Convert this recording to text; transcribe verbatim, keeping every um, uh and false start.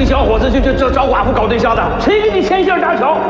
小伙子就就就找寡妇搞对象的？谁给你牵线搭桥？